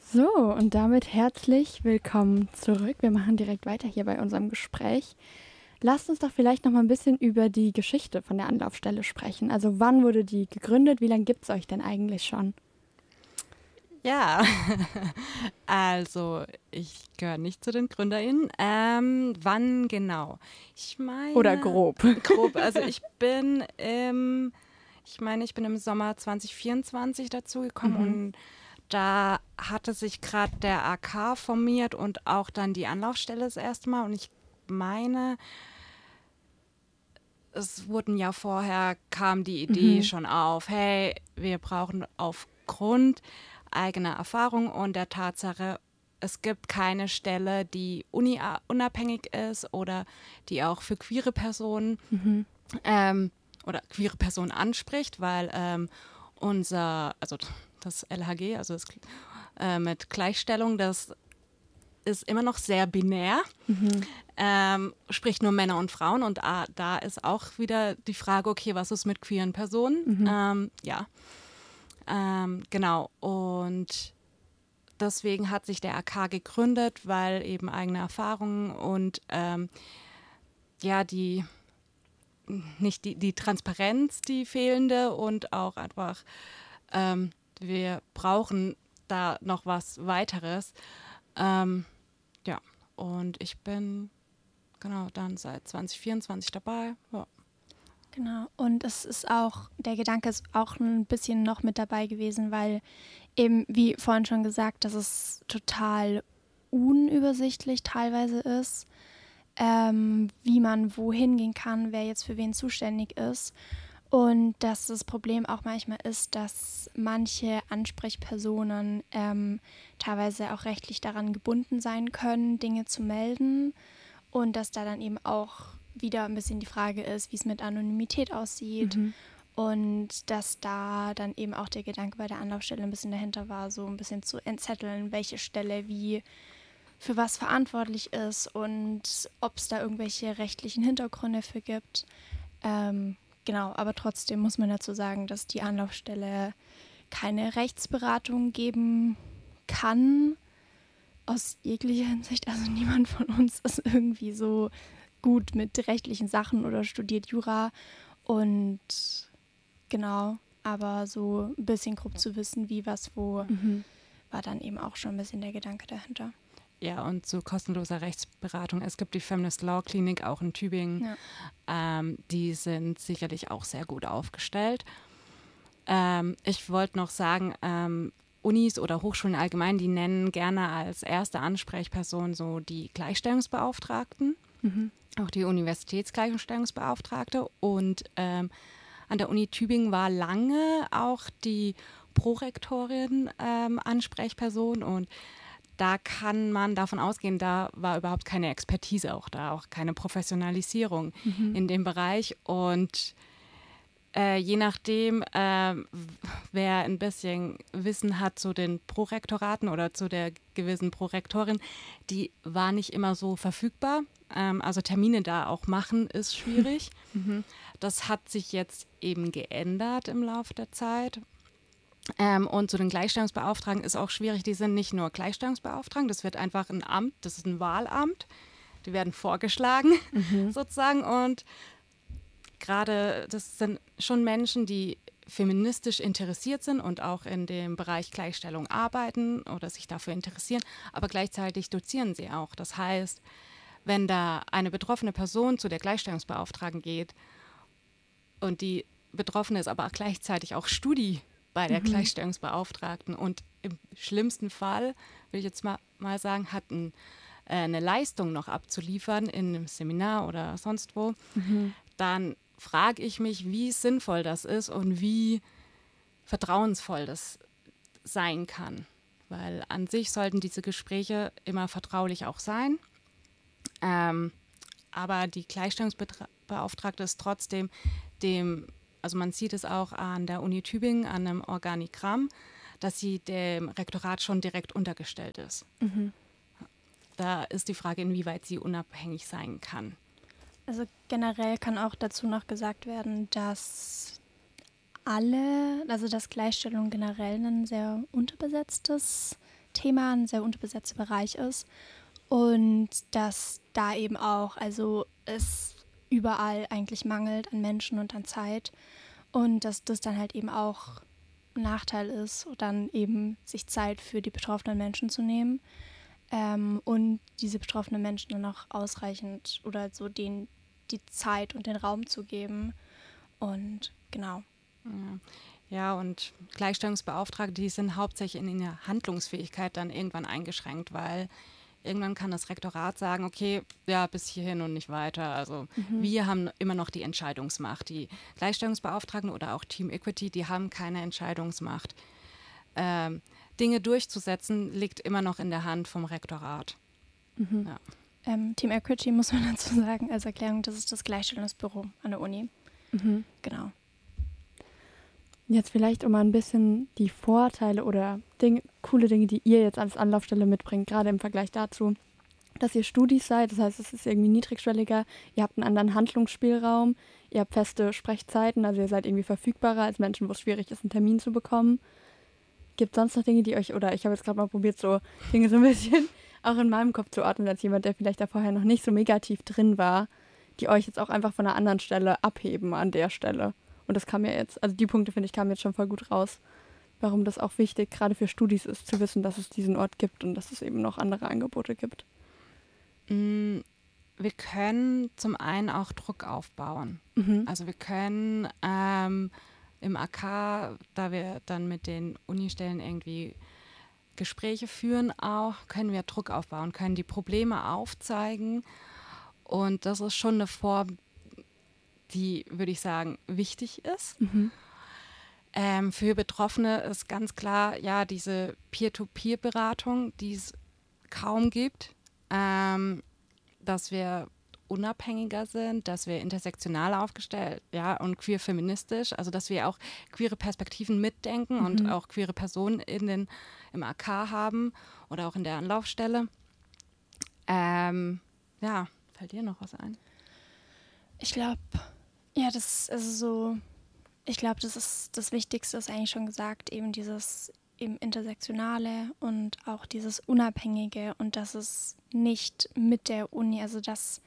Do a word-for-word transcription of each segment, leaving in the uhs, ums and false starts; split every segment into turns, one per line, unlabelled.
So, und damit herzlich willkommen zurück. Wir machen direkt weiter hier bei unserem Gespräch. Lasst uns doch vielleicht noch mal ein bisschen über die Geschichte von der Anlaufstelle sprechen. Also wann wurde die gegründet? Wie lange gibt es euch denn eigentlich schon?
Ja, also ich gehöre nicht zu den GründerInnen. Ähm, wann genau? Ich
Oder
meine,
grob?
grob, also ich bin im, ich meine, ich bin im Sommer zwanzig vierundzwanzig dazugekommen
Mhm.
und da hatte sich gerade der A K formiert und auch dann die Anlaufstelle das erste Mal und ich meine, es wurden ja vorher, kam die Idee
Mhm.
schon auf, hey, wir brauchen aufgrund eigener Erfahrung und der Tatsache, es gibt keine Stelle, die uni-unabhängig ist oder die auch für queere Personen
Mhm.
ähm, oder queere Personen anspricht, weil ähm, unser, also das L H G, also das, äh, mit Gleichstellung, das ist immer noch sehr binär,
Mhm.
ähm, spricht nur Männer und Frauen und ah, da ist auch wieder die Frage, okay, was ist mit queeren Personen?
Mhm.
Ähm, ja, ähm, genau. Und deswegen hat sich der A K gegründet, weil eben eigene Erfahrungen und ähm, ja, die nicht die, die Transparenz, die fehlende und auch einfach, ähm, wir brauchen da noch was weiteres. Ähm, ja, und ich bin genau dann seit zwanzig vierundzwanzig dabei. Ja.
Genau, und es ist auch, der Gedanke ist auch ein bisschen noch mit dabei gewesen, weil eben, wie vorhin schon gesagt, dass es total unübersichtlich teilweise ist, ähm, wie man wohin gehen kann, wer jetzt für wen zuständig ist. Und dass das Problem auch manchmal ist, dass manche Ansprechpersonen ähm, teilweise auch rechtlich daran gebunden sein können, Dinge zu melden. Und dass da dann eben auch wieder ein bisschen die Frage ist, wie es mit Anonymität aussieht.
Mhm.
Und dass da dann eben auch der Gedanke bei der Anlaufstelle ein bisschen dahinter war, so ein bisschen zu entzetteln, welche Stelle wie für was verantwortlich ist und ob es da irgendwelche rechtlichen Hintergründe für gibt. Ähm, genau, aber trotzdem muss man dazu sagen, dass die Anlaufstelle keine Rechtsberatung geben kann, aus jeglicher Hinsicht. Also niemand von uns ist irgendwie so gut mit rechtlichen Sachen oder studiert Jura. Und genau, aber so ein bisschen grob zu wissen, wie, was, wo,
Mhm.
war dann eben auch schon ein bisschen der Gedanke dahinter.
Ja, und zu kostenloser Rechtsberatung. Es gibt die Feminist Law Klinik auch in Tübingen.
Ja.
Ähm, die sind sicherlich auch sehr gut aufgestellt. Ähm, ich wollte noch sagen, ähm, Unis oder Hochschulen allgemein, die nennen gerne als erste Ansprechperson so die Gleichstellungsbeauftragten,
Mhm.
auch die Universitätsgleichstellungsbeauftragte. Und ähm, an der Uni Tübingen war lange auch die Prorektorin ähm, Ansprechperson und da kann man davon ausgehen, da war überhaupt keine Expertise auch da, auch keine Professionalisierung
Mhm.
in dem Bereich. Und äh, je nachdem, äh, wer ein bisschen Wissen hat zu den Prorektoraten oder zu der gewissen Prorektorin, die war nicht immer so verfügbar. Ähm, also Termine da auch machen ist schwierig.
Mhm.
Das hat sich jetzt eben geändert im Laufe der Zeit. Ähm, und zu den Gleichstellungsbeauftragten ist auch schwierig, die sind nicht nur Gleichstellungsbeauftragten, das wird einfach ein Amt, das ist ein Wahlamt, die werden vorgeschlagen
Mhm.
sozusagen und gerade das sind schon Menschen, die feministisch interessiert sind und auch in dem Bereich Gleichstellung arbeiten oder sich dafür interessieren, aber gleichzeitig dozieren sie auch. Das heißt, wenn da eine betroffene Person zu der Gleichstellungsbeauftragten geht und die Betroffene ist aber auch gleichzeitig auch Studi bei der
Mhm.
Gleichstellungsbeauftragten und im schlimmsten Fall, will ich jetzt mal, mal sagen, hat ein, äh, eine Leistung noch abzuliefern in einem Seminar oder sonst wo,
Mhm.
dann frage ich mich, wie sinnvoll das ist und wie vertrauensvoll das sein kann. Weil an sich sollten diese Gespräche immer vertraulich auch sein. Ähm, aber die Gleichstellungsbeauftragte ist trotzdem dem, also man sieht es auch an der Uni Tübingen, an einem Organigramm, dass sie dem Rektorat schon direkt untergestellt ist.
Mhm.
Da ist die Frage, inwieweit sie unabhängig sein kann.
Also generell kann auch dazu noch gesagt werden, dass alle, also dass Gleichstellung generell ein sehr unterbesetztes Thema, ein sehr unterbesetzter Bereich ist und dass da eben auch, also es überall eigentlich mangelt an Menschen und an Zeit und dass das dann halt eben auch ein Nachteil ist, dann eben sich Zeit für die betroffenen Menschen zu nehmen ähm, und diese betroffenen Menschen dann auch ausreichend oder so denen die Zeit und den Raum zu geben und genau.
Ja. Ja, und Gleichstellungsbeauftragte, die sind hauptsächlich in ihrer Handlungsfähigkeit dann irgendwann eingeschränkt, weil irgendwann kann das Rektorat sagen, okay, ja, bis hierhin und nicht weiter. Also mhm. wir haben immer noch die Entscheidungsmacht. Die Gleichstellungsbeauftragten oder auch Team Equity, die haben keine Entscheidungsmacht. Ähm, Dinge durchzusetzen, liegt immer noch in der Hand vom Rektorat.
Mhm. Ja. Ähm, Team Equity, muss man dazu sagen, als Erklärung, das ist das Gleichstellungsbüro an der Uni. Mhm. Genau.
Jetzt vielleicht um mal ein bisschen die Vorteile oder Dinge, coole Dinge, die ihr jetzt als Anlaufstelle mitbringt, gerade im Vergleich dazu, dass ihr Studis seid, das heißt, es ist irgendwie niedrigschwelliger, ihr habt einen anderen Handlungsspielraum, ihr habt feste Sprechzeiten, also ihr seid irgendwie verfügbarer als Menschen, wo es schwierig ist, einen Termin zu bekommen. Gibt es sonst noch Dinge, die euch, oder ich habe jetzt gerade mal probiert, so Dinge so ein bisschen auch in meinem Kopf zu ordnen, als jemand, der vielleicht da vorher noch nicht so mega tief drin war, die euch jetzt auch einfach von einer anderen Stelle abheben an der Stelle. Und das kam ja jetzt, also die Punkte, finde ich, kamen jetzt schon voll gut raus, warum das auch wichtig, gerade für Studis ist, zu wissen, dass es diesen Ort gibt und dass es eben noch andere Angebote gibt.
Wir können zum einen auch Druck aufbauen. Mhm. Also wir können ähm, im A K, da wir dann mit den Unistellen irgendwie Gespräche führen auch, können wir Druck aufbauen, können die Probleme aufzeigen. Und das ist schon eine Form, die, würde ich sagen, wichtig ist. Mhm. Ähm, für Betroffene ist ganz klar, ja, diese Peer-to-Peer-Beratung, die es kaum gibt, ähm, dass wir unabhängiger sind, dass wir intersektional aufgestellt, ja, und queer-feministisch, also dass wir auch queere Perspektiven mitdenken mhm. und auch queere Personen in den, im A K haben oder auch in der Anlaufstelle. Ähm, ja, fällt dir noch was ein?
Ich glaube, ja, das ist also so, ich glaube, das ist das Wichtigste, ist eigentlich schon gesagt, eben dieses eben Intersektionale und auch dieses Unabhängige und dass es nicht mit der Uni, also dass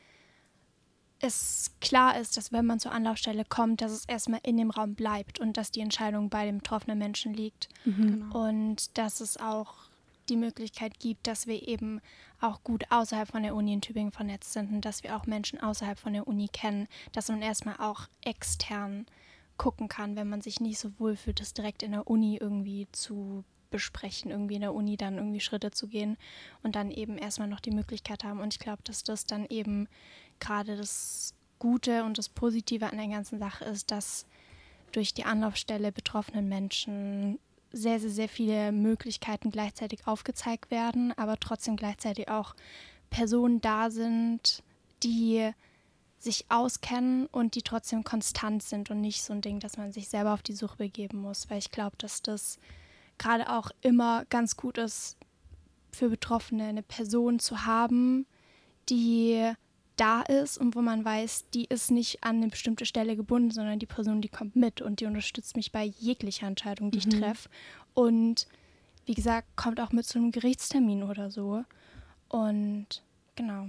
es klar ist, dass wenn man zur Anlaufstelle kommt, dass es erstmal in dem Raum bleibt und dass die Entscheidung bei dem betroffenen Menschen liegt. Mhm. Genau. Und dass es auch die Möglichkeit gibt, dass wir eben auch gut außerhalb von der Uni in Tübingen vernetzt sind und dass wir auch Menschen außerhalb von der Uni kennen, dass man erstmal auch extern gucken kann, wenn man sich nicht so wohl fühlt, das direkt in der Uni irgendwie zu besprechen, irgendwie in der Uni dann irgendwie Schritte zu gehen und dann eben erstmal noch die Möglichkeit haben. Und ich glaube, dass das dann eben gerade das Gute und das Positive an der ganzen Sache ist, dass durch die Anlaufstelle betroffenen Menschen sehr, sehr, sehr viele Möglichkeiten gleichzeitig aufgezeigt werden, aber trotzdem gleichzeitig auch Personen da sind, die sich auskennen und die trotzdem konstant sind und nicht so ein Ding, dass man sich selber auf die Suche begeben muss, weil ich glaube, dass das gerade auch immer ganz gut ist, für Betroffene eine Person zu haben, die da ist und wo man weiß, die ist nicht an eine bestimmte Stelle gebunden, sondern die Person, die kommt mit und die unterstützt mich bei jeglicher Entscheidung, die mhm. ich treffe. Und wie gesagt, kommt auch mit zu einem Gerichtstermin oder so. Und genau.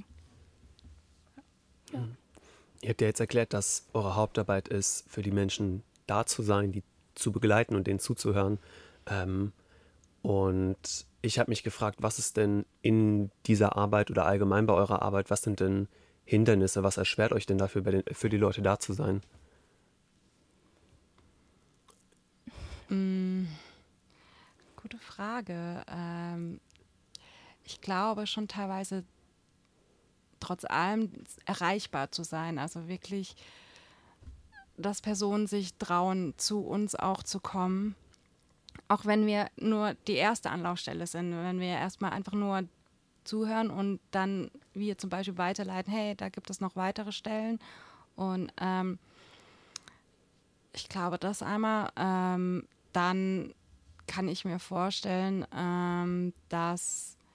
Ja. Ihr habt ja jetzt erklärt, dass eure Hauptarbeit ist, für die Menschen da zu sein, die zu begleiten und denen zuzuhören. Ähm, und ich habe mich gefragt, was ist denn in dieser Arbeit oder allgemein bei eurer Arbeit, was sind denn Hindernisse, was erschwert euch denn dafür, bei den, für die Leute da zu sein?
Mm, gute Frage. Ähm, ich glaube schon teilweise trotz allem erreichbar zu sein, also wirklich, dass Personen sich trauen, zu uns auch zu kommen, auch wenn wir nur die erste Anlaufstelle sind, wenn wir erstmal einfach nur zuhören und dann wir zum Beispiel weiterleiten, hey, da gibt es noch weitere Stellen und ähm, ich glaube, das einmal, ähm, dann kann ich mir vorstellen, ähm, dass